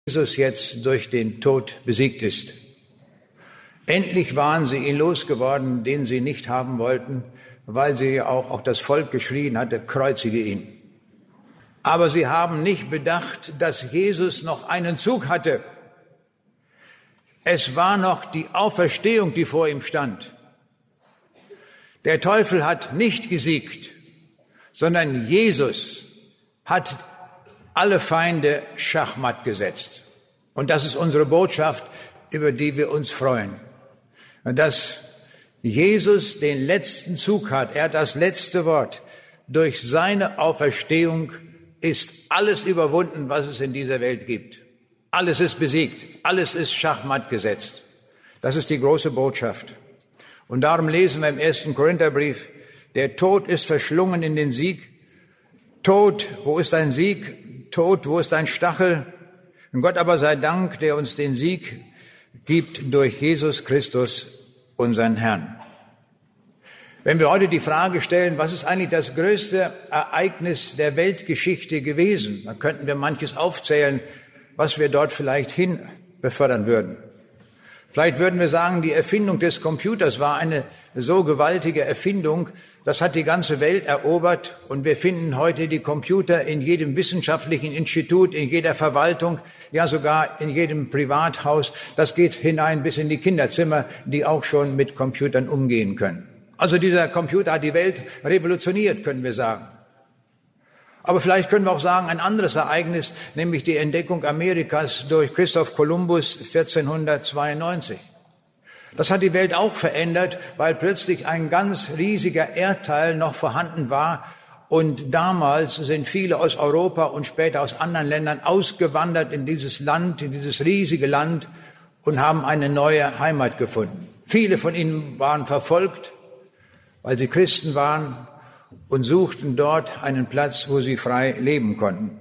Jesus jetzt durch den Tod besiegt ist. Endlich waren sie ihn losgeworden, den sie nicht haben wollten, weil sie auch das Volk geschrien hatte, kreuzige ihn. Aber sie haben nicht bedacht, dass Jesus noch einen Zug hatte. Es war noch die Auferstehung, die vor ihm stand. Der Teufel hat nicht gesiegt, sondern Jesus hat alle Feinde schachmatt gesetzt. Und das ist unsere Botschaft, über die wir uns freuen. Dass Jesus den letzten Zug hat, er hat das letzte Wort. Durch seine Auferstehung ist alles überwunden, was es in dieser Welt gibt. Alles ist besiegt, alles ist schachmatt gesetzt. Das ist die große Botschaft. Und darum lesen wir im 1. Korintherbrief, der Tod ist verschlungen in den Sieg. Tod, wo ist dein Sieg? Tod, wo ist dein Stachel? Und Gott aber sei Dank, der uns den Sieg gibt durch Jesus Christus, unseren Herrn. Wenn wir heute die Frage stellen, was ist eigentlich das größte Ereignis der Weltgeschichte gewesen, dann könnten wir manches aufzählen, was wir dort vielleicht hin befördern würden. Vielleicht würden wir sagen, die Erfindung des Computers war eine so gewaltige Erfindung, das hat die ganze Welt erobert und wir finden heute die Computer in jedem wissenschaftlichen Institut, in jeder Verwaltung, ja sogar in jedem Privathaus. Das geht hinein bis in die Kinderzimmer, die auch schon mit Computern umgehen können. Also dieser Computer hat die Welt revolutioniert, können wir sagen. Aber vielleicht können wir auch sagen, ein anderes Ereignis, nämlich die Entdeckung Amerikas durch Christoph Kolumbus 1492. Das hat die Welt auch verändert, weil plötzlich ein ganz riesiger Erdteil noch vorhanden war. Und damals sind viele aus Europa und später aus anderen Ländern ausgewandert in dieses Land, in dieses riesige Land und haben eine neue Heimat gefunden. Viele von ihnen waren verfolgt, weil sie Christen waren, und suchten dort einen Platz, wo sie frei leben konnten.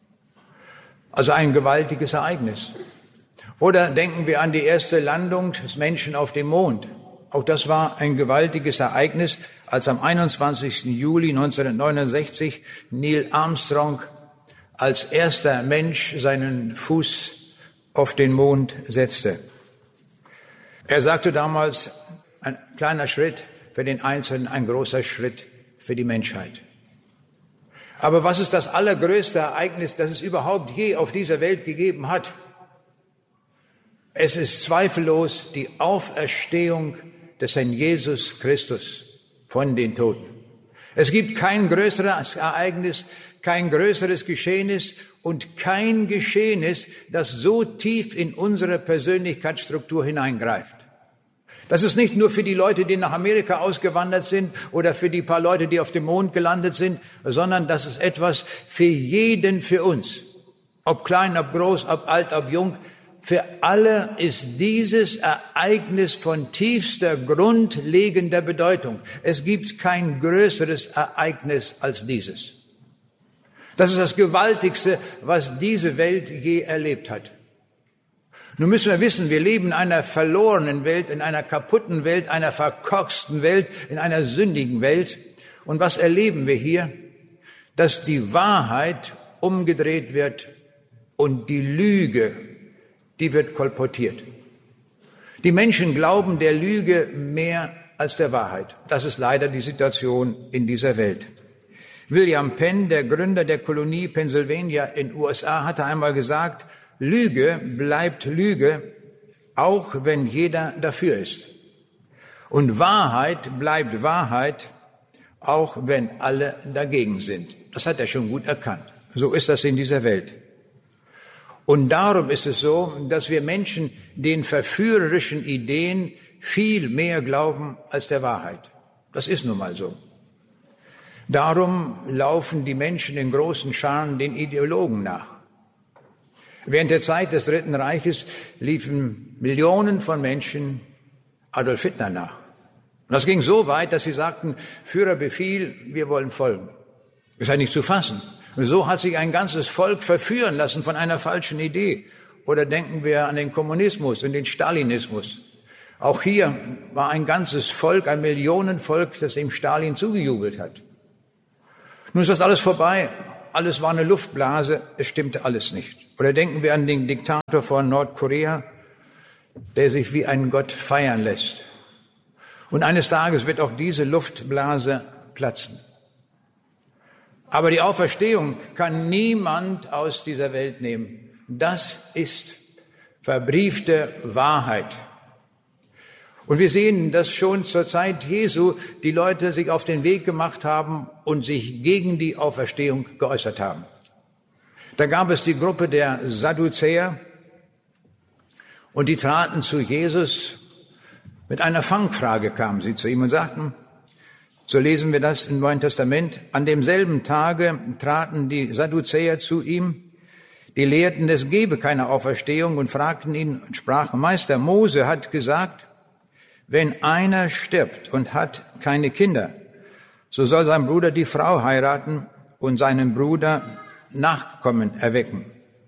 Also ein gewaltiges Ereignis. Oder denken wir an die erste Landung des Menschen auf dem Mond. Auch das war ein gewaltiges Ereignis, als am 21. Juli 1969 Neil Armstrong als erster Mensch seinen Fuß auf den Mond setzte. Er sagte damals, ein kleiner Schritt für den Einzelnen, ein großer Schritt für die Menschheit. Aber was ist das allergrößte Ereignis, das es überhaupt je auf dieser Welt gegeben hat? Es ist zweifellos die Auferstehung des Herrn Jesus Christus von den Toten. Es gibt kein größeres Ereignis, kein größeres Geschehnis und kein Geschehnis, das so tief in unsere Persönlichkeitsstruktur hineingreift. Das ist nicht nur für die Leute, die nach Amerika ausgewandert sind oder für die paar Leute, die auf dem Mond gelandet sind, sondern das ist etwas für jeden, für uns. Ob klein, ob groß, ob alt, ob jung. Für alle ist dieses Ereignis von tiefster, grundlegender Bedeutung. Es gibt kein größeres Ereignis als dieses. Das ist das Gewaltigste, was diese Welt je erlebt hat. Nun müssen wir wissen, wir leben in einer verlorenen Welt, in einer kaputten Welt, einer verkorksten Welt, in einer sündigen Welt. Und was erleben wir hier? Dass die Wahrheit umgedreht wird und die Lüge, die wird kolportiert. Die Menschen glauben der Lüge mehr als der Wahrheit. Das ist leider die Situation in dieser Welt. William Penn, der Gründer der Kolonie Pennsylvania in den USA, hatte einmal gesagt, Lüge bleibt Lüge, auch wenn jeder dafür ist. Und Wahrheit bleibt Wahrheit, auch wenn alle dagegen sind. Das hat er schon gut erkannt. So ist das in dieser Welt. Und darum ist es so, dass wir Menschen den verführerischen Ideen viel mehr glauben als der Wahrheit. Das ist nun mal so. Darum laufen die Menschen in großen Scharen den Ideologen nach. Während der Zeit des Dritten Reiches liefen Millionen von Menschen Adolf Hitler nach. Und das ging so weit, dass sie sagten, Führerbefehl, wir wollen folgen. Ist ja nicht zu fassen. Und so hat sich ein ganzes Volk verführen lassen von einer falschen Idee. Oder denken wir an den Kommunismus und den Stalinismus. Auch hier war ein ganzes Volk, ein Millionenvolk, das dem Stalin zugejubelt hat. Nun ist das alles vorbei. alles war eine Luftblase, es stimmte alles nicht. Oder denken wir an den Diktator von Nordkorea, der sich wie ein Gott feiern lässt. Und eines Tages wird auch diese Luftblase platzen. Aber die Auferstehung kann niemand aus dieser Welt nehmen. Das ist verbriefte Wahrheit. Und wir sehen, dass schon zur Zeit Jesu die Leute sich auf den Weg gemacht haben und sich gegen die Auferstehung geäußert haben. Da gab es die Gruppe der Sadduzäer und die traten zu Jesus. Mit einer Fangfrage kamen sie zu ihm und sagten, so lesen wir das im Neuen Testament, an demselben Tage traten die Sadduzäer zu ihm, die lehrten, es gebe keine Auferstehung und fragten ihn und sprachen, Meister, Mose hat gesagt, wenn einer stirbt und hat keine Kinder, so soll sein Bruder die Frau heiraten und seinem Bruder Nachkommen erwecken.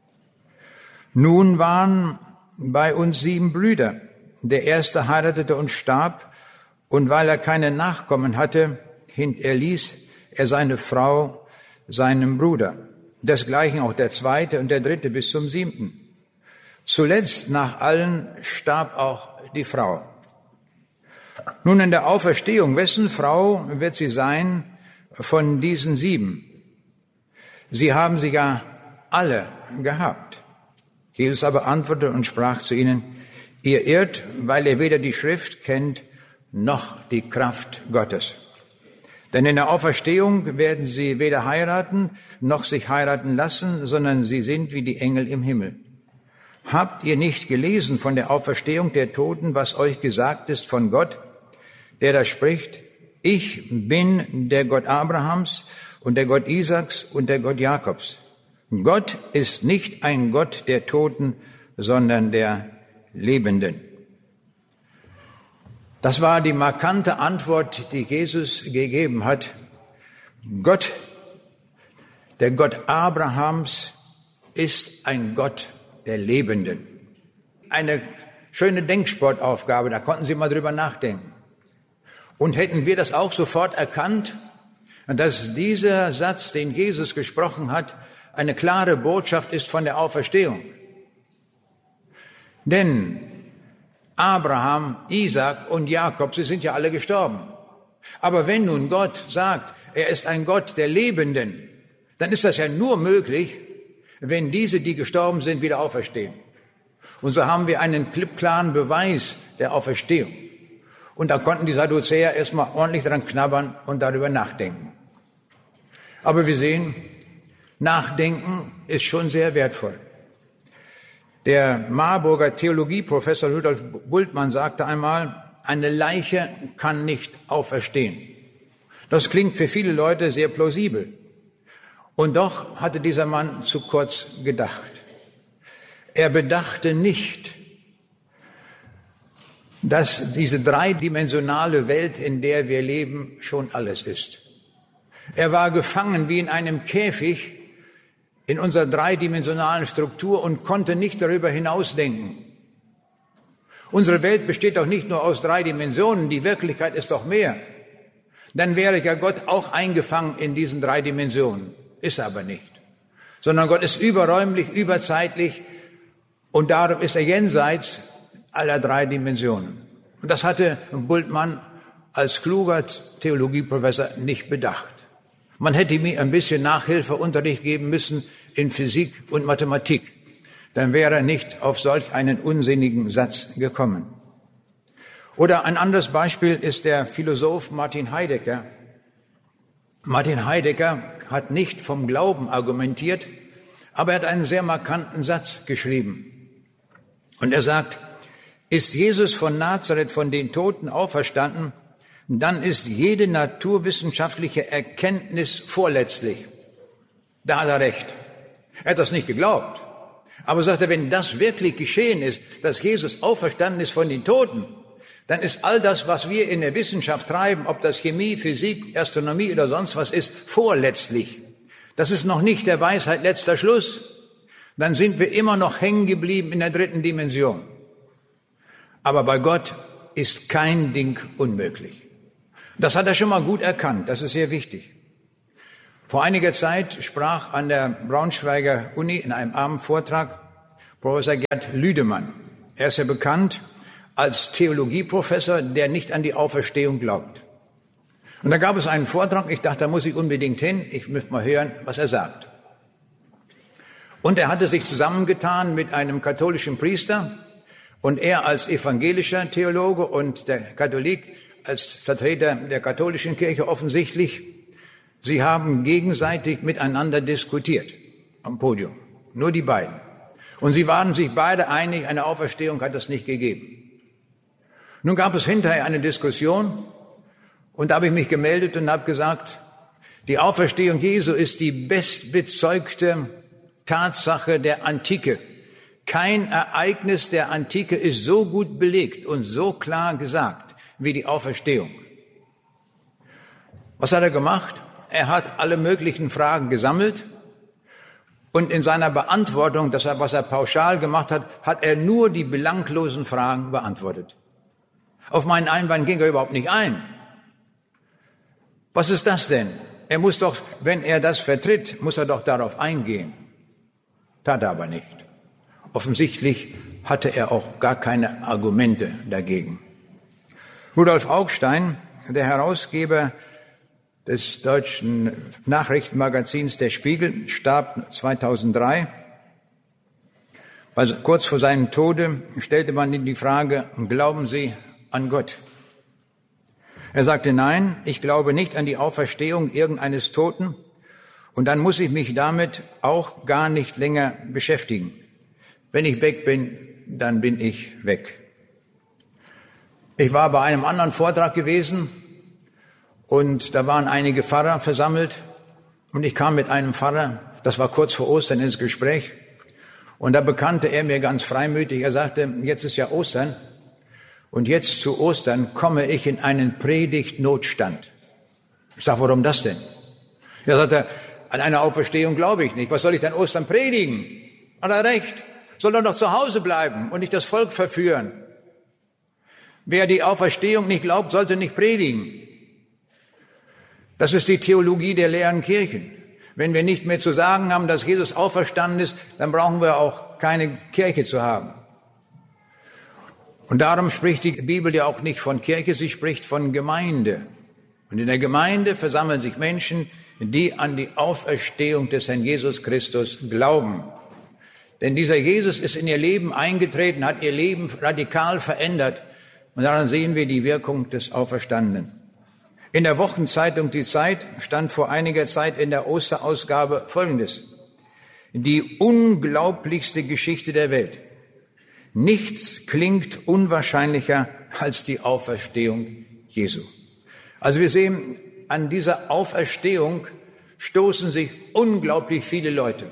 Nun waren bei uns 7 Brüder. Der erste heiratete und starb, und weil er keine Nachkommen hatte, hinterließ er seine Frau seinem Bruder. Desgleichen auch der zweite und der dritte bis zum 7. Zuletzt nach allen starb auch die Frau. Nun in der Auferstehung, wessen Frau wird sie sein von diesen 7? Sie haben sie ja alle gehabt. Jesus aber antwortete und sprach zu ihnen, ihr irrt, weil ihr weder die Schrift kennt, noch die Kraft Gottes. Denn in der Auferstehung werden sie weder heiraten, noch sich heiraten lassen, sondern sie sind wie die Engel im Himmel. Habt ihr nicht gelesen von der Auferstehung der Toten, was euch gesagt ist von Gott, der da spricht, ich bin der Gott Abrahams und der Gott Isaaks und der Gott Jakobs. Gott ist nicht ein Gott der Toten, sondern der Lebenden. Das war die markante Antwort, die Jesus gegeben hat. Gott, der Gott Abrahams, ist ein Gott der Lebenden. Eine schöne Denksportaufgabe, da konnten Sie mal drüber nachdenken. Und hätten wir das auch sofort erkannt, dass dieser Satz, den Jesus gesprochen hat, eine klare Botschaft ist von der Auferstehung. Denn Abraham, Isaak und Jakob, sie sind ja alle gestorben. Aber wenn nun Gott sagt, er ist ein Gott der Lebenden, dann ist das ja nur möglich, wenn diese, die gestorben sind, wieder auferstehen. Und so haben wir einen klippklaren Beweis der Auferstehung. Und da konnten die Sadduzäer erstmal ordentlich dran knabbern und darüber nachdenken. Aber wir sehen, Nachdenken ist schon sehr wertvoll. Der Marburger Theologieprofessor Rudolf Bultmann sagte einmal, eine Leiche kann nicht auferstehen. Das klingt für viele Leute sehr plausibel. Und doch hatte dieser Mann zu kurz gedacht. Er bedachte nicht, dass diese dreidimensionale Welt, in der wir leben, schon alles ist. Er war gefangen wie in einem Käfig in unserer dreidimensionalen Struktur und konnte nicht darüber hinausdenken. Unsere Welt besteht doch nicht nur aus 3 Dimensionen, die Wirklichkeit ist doch mehr. Dann wäre ja Gott auch eingefangen in diesen 3 Dimensionen. Ist er aber nicht. Sondern Gott ist überräumlich, überzeitlich und darum ist er jenseits aller 3 Dimensionen. Und das hatte Bultmann als kluger Theologieprofessor nicht bedacht. Man hätte mir ein bisschen Nachhilfeunterricht geben müssen in Physik und Mathematik. Dann wäre er nicht auf solch einen unsinnigen Satz gekommen. Oder ein anderes Beispiel ist der Philosoph Martin Heidegger. Martin Heidegger hat nicht vom Glauben argumentiert, aber er hat einen sehr markanten Satz geschrieben. Und er sagt, ist Jesus von Nazareth von den Toten auferstanden, dann ist jede naturwissenschaftliche Erkenntnis vorletztlich. Da hat er recht. Er hat das nicht geglaubt. Aber sagt er, wenn das wirklich geschehen ist, dass Jesus auferstanden ist von den Toten, dann ist all das, was wir in der Wissenschaft treiben, ob das Chemie, Physik, Astronomie oder sonst was ist, vorletztlich. Das ist noch nicht der Weisheit letzter Schluss. Dann sind wir immer noch hängen geblieben in der 3. Dimension. Aber bei Gott ist kein Ding unmöglich. Das hat er schon mal gut erkannt, das ist sehr wichtig. Vor einiger Zeit sprach an der Braunschweiger Uni in einem Abendvortrag Professor Gerd Lüdemann. Er ist ja bekannt als Theologieprofessor, der nicht an die Auferstehung glaubt. Und da gab es einen Vortrag, ich dachte, da muss ich unbedingt hin, ich möchte mal hören, was er sagt. Und er hatte sich zusammengetan mit einem katholischen Priester und er als evangelischer Theologe und der Katholik als Vertreter der katholischen Kirche offensichtlich. Sie haben gegenseitig miteinander diskutiert am Podium, nur die beiden. Und sie waren sich beide einig, eine Auferstehung hat es nicht gegeben. Nun gab es hinterher eine Diskussion und da habe ich mich gemeldet und habe gesagt, die Auferstehung Jesu ist die bestbezeugte Tatsache der Antike. Kein Ereignis der Antike ist so gut belegt und so klar gesagt wie die Auferstehung. Was hat er gemacht? Er hat alle möglichen Fragen gesammelt und in seiner Beantwortung, was er pauschal gemacht hat, hat er nur die belanglosen Fragen beantwortet. Auf meinen Einwand ging er überhaupt nicht ein. Was ist das denn? Er muss doch, wenn er das vertritt, muss er doch darauf eingehen. Tat er aber nicht. Offensichtlich hatte er auch gar keine Argumente dagegen. Rudolf Augstein, der Herausgeber des deutschen Nachrichtenmagazins Der Spiegel, starb 2003. Kurz vor seinem Tode stellte man ihm die Frage, glauben Sie an Gott? Er sagte, nein, ich glaube nicht an die Auferstehung irgendeines Toten und dann muss ich mich damit auch gar nicht länger beschäftigen. Wenn ich weg bin, dann bin ich weg. Ich war bei einem anderen Vortrag gewesen und da waren einige Pfarrer versammelt und ich kam mit einem Pfarrer, das war kurz vor Ostern, ins Gespräch und da bekannte er mir ganz freimütig, er sagte, jetzt ist ja Ostern und jetzt zu Ostern komme ich in einen Predigtnotstand. Ich sage, warum das denn? Er sagte, an eine Auferstehung glaube ich nicht, was soll ich denn Ostern predigen? Hat er recht, soll doch noch zu Hause bleiben und nicht das Volk verführen. Wer die Auferstehung nicht glaubt, sollte nicht predigen. Das ist die Theologie der leeren Kirchen. Wenn wir nicht mehr zu sagen haben, dass Jesus auferstanden ist, dann brauchen wir auch keine Kirche zu haben. Und darum spricht die Bibel ja auch nicht von Kirche, sie spricht von Gemeinde. Und in der Gemeinde versammeln sich Menschen, die an die Auferstehung des Herrn Jesus Christus glauben. Denn dieser Jesus ist in ihr Leben eingetreten, hat ihr Leben radikal verändert. Und daran sehen wir die Wirkung des Auferstandenen. In der Wochenzeitung Die Zeit stand vor einiger Zeit in der Osterausgabe Folgendes. Die unglaublichste Geschichte der Welt. Nichts klingt unwahrscheinlicher als die Auferstehung Jesu. Also wir sehen, an dieser Auferstehung stoßen sich unglaublich viele Leute.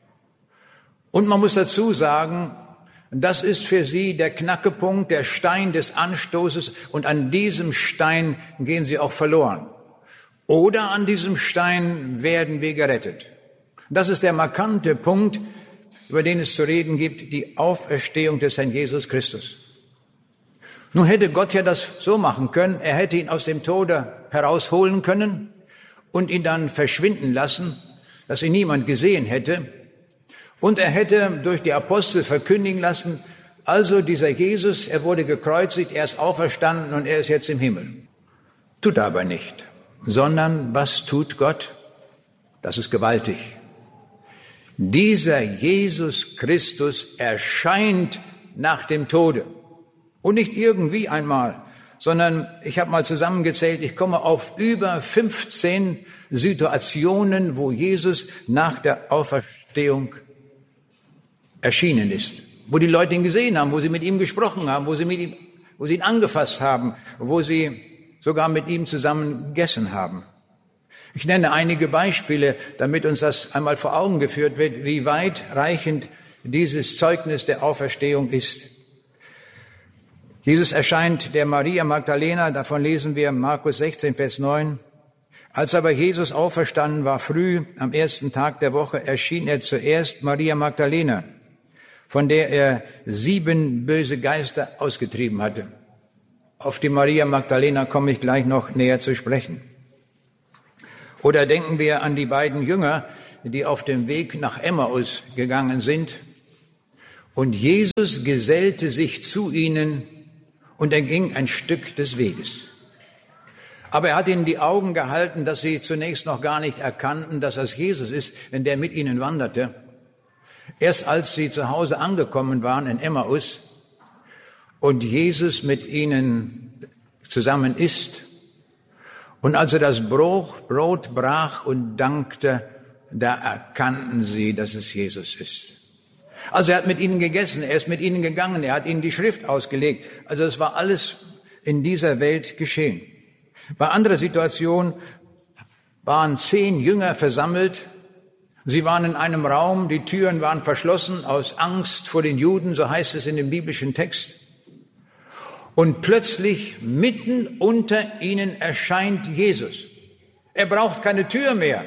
Und man muss dazu sagen, das ist für sie der Knackepunkt, der Stein des Anstoßes und an diesem Stein gehen sie auch verloren. Oder an diesem Stein werden wir gerettet. Das ist der markante Punkt, über den es zu reden gibt, die Auferstehung des Herrn Jesus Christus. Nun hätte Gott ja das so machen können, er hätte ihn aus dem Tode herausholen können und ihn dann verschwinden lassen, dass ihn niemand gesehen hätte. Und er hätte durch die Apostel verkündigen lassen, also dieser Jesus, er wurde gekreuzigt, er ist auferstanden und er ist jetzt im Himmel. Tut er aber nicht, sondern was tut Gott? Das ist gewaltig. Dieser Jesus Christus erscheint nach dem Tode. Und nicht irgendwie einmal, sondern ich habe mal zusammengezählt, ich komme auf über 15 Situationen, wo Jesus nach der Auferstehung erschienen ist, wo die Leute ihn gesehen haben, wo sie mit ihm gesprochen haben, wo sie ihn angefasst haben, wo sie sogar mit ihm zusammen gegessen haben. Ich nenne einige Beispiele, damit uns das einmal vor Augen geführt wird, wie weitreichend dieses Zeugnis der Auferstehung ist. Jesus erscheint der Maria Magdalena, davon lesen wir Markus 16, Vers 9. Als aber Jesus auferstanden war früh, am ersten Tag der Woche, erschien er zuerst Maria Magdalena, von der er 7 böse Geister ausgetrieben hatte. Auf die Maria Magdalena komme ich gleich noch näher zu sprechen. Oder denken wir an die beiden Jünger, die auf dem Weg nach Emmaus gegangen sind. Und Jesus gesellte sich zu ihnen und er ging ein Stück des Weges. Aber er hat ihnen die Augen gehalten, dass sie zunächst noch gar nicht erkannten, dass das Jesus ist, denn der mit ihnen wanderte. Erst als sie zu Hause angekommen waren in Emmaus und Jesus mit ihnen zusammen isst und als er das Brot brach und dankte, da erkannten sie, dass es Jesus ist. Also er hat mit ihnen gegessen, er ist mit ihnen gegangen, er hat ihnen die Schrift ausgelegt. Also es war alles in dieser Welt geschehen. Bei anderer Situation waren 10 Jünger versammelt. Sie waren in einem Raum, die Türen waren verschlossen aus Angst vor den Juden, so heißt es in dem biblischen Text. Und plötzlich mitten unter ihnen erscheint Jesus. Er braucht keine Tür mehr.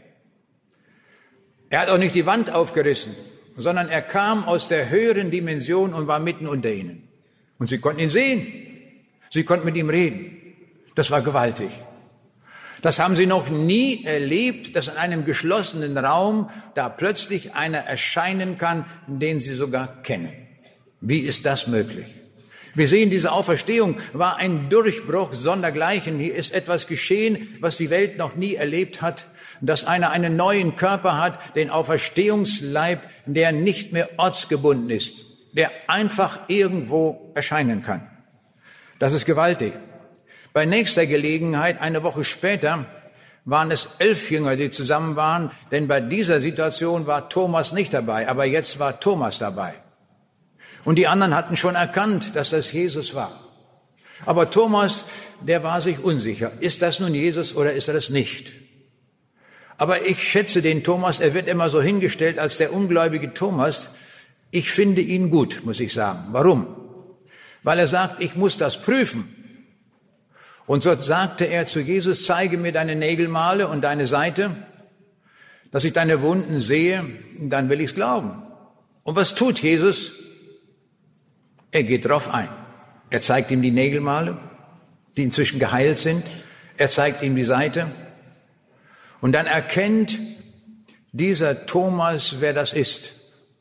Er hat auch nicht die Wand aufgerissen, sondern er kam aus der höheren Dimension und war mitten unter ihnen. Und sie konnten ihn sehen. Sie konnten mit ihm reden. Das war gewaltig. Das haben sie noch nie erlebt, dass in einem geschlossenen Raum da plötzlich einer erscheinen kann, den sie sogar kennen. Wie ist das möglich? Wir sehen, diese Auferstehung war ein Durchbruch sondergleichen. Hier ist etwas geschehen, was die Welt noch nie erlebt hat, dass einer einen neuen Körper hat, den Auferstehungsleib, der nicht mehr ortsgebunden ist, der einfach irgendwo erscheinen kann. Das ist gewaltig. Bei nächster Gelegenheit, eine Woche später, waren es 11 Jünger, die zusammen waren, denn bei dieser Situation war Thomas nicht dabei, aber jetzt war Thomas dabei. Und die anderen hatten schon erkannt, dass das Jesus war. Aber Thomas, der war sich unsicher. Ist das nun Jesus oder ist er das nicht? Aber ich schätze den Thomas, er wird immer so hingestellt als der ungläubige Thomas. Ich finde ihn gut, muss ich sagen. Warum? Weil er sagt, ich muss das prüfen. Und so sagte er zu Jesus, zeige mir deine Nägelmale und deine Seite, dass ich deine Wunden sehe, dann will ich's glauben. Und was tut Jesus? Er geht drauf ein. Er zeigt ihm die Nägelmale, die inzwischen geheilt sind. Er zeigt ihm die Seite. Und dann erkennt dieser Thomas, wer das ist.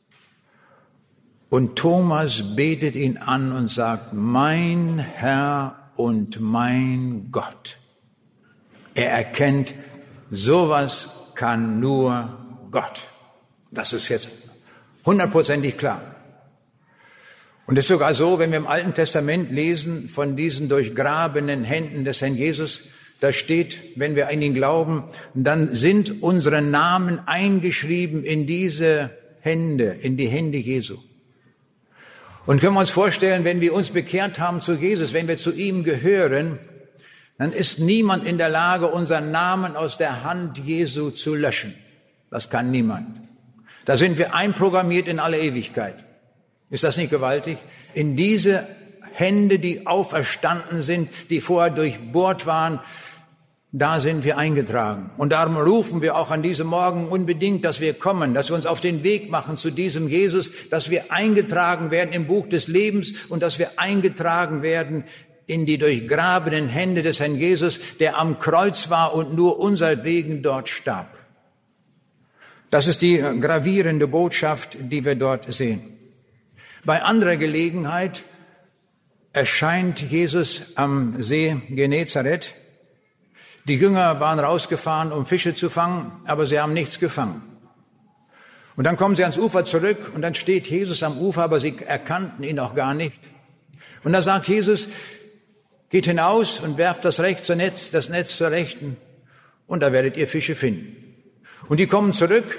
Und Thomas betet ihn an und sagt, mein Herr und mein Gott. Er erkennt, sowas kann nur Gott. Das ist jetzt 100%ig klar. Und es ist sogar so, wenn wir im Alten Testament lesen von diesen durchgrabenen Händen des Herrn Jesus, da steht, wenn wir an ihn glauben, dann sind unsere Namen eingeschrieben in diese Hände, in die Hände Jesu. Und können wir uns vorstellen, wenn wir uns bekehrt haben zu Jesus, wenn wir zu ihm gehören, dann ist niemand in der Lage, unseren Namen aus der Hand Jesu zu löschen. Das kann niemand. Da sind wir einprogrammiert in alle Ewigkeit. Ist das nicht gewaltig? In diese Hände, die auferstanden sind, die vorher durchbohrt waren, da sind wir eingetragen. Und darum rufen wir auch an diesem Morgen unbedingt, dass wir kommen, dass wir uns auf den Weg machen zu diesem Jesus, dass wir eingetragen werden im Buch des Lebens und dass wir eingetragen werden in die durchgrabenen Hände des Herrn Jesus, der am Kreuz war und nur unsertwegen dort starb. Das ist die gravierende Botschaft, die wir dort sehen. Bei anderer Gelegenheit erscheint Jesus am See Genezareth. Die Jünger waren rausgefahren, um Fische zu fangen, aber sie haben nichts gefangen. Und dann kommen sie ans Ufer zurück und dann steht Jesus am Ufer, aber sie erkannten ihn auch gar nicht. Und da sagt Jesus, geht hinaus und werft das Netz zur Rechten und da werdet ihr Fische finden. Und die kommen zurück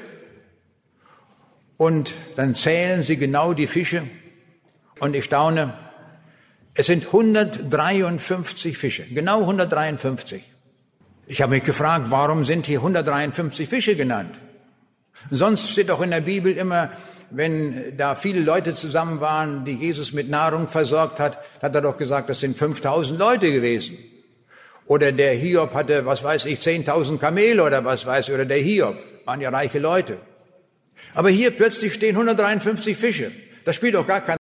und dann zählen sie genau die Fische und ich staune, es sind 153 Fische, genau 153. Ich habe mich gefragt, warum sind hier 153 Fische genannt? Sonst steht auch in der Bibel immer, wenn da viele Leute zusammen waren, die Jesus mit Nahrung versorgt hat, hat er doch gesagt, das sind 5000 Leute gewesen. Oder der Hiob hatte, 10.000 Kamele oder oder der Hiob, waren ja reiche Leute. Aber hier plötzlich stehen 153 Fische. Das spielt doch gar keine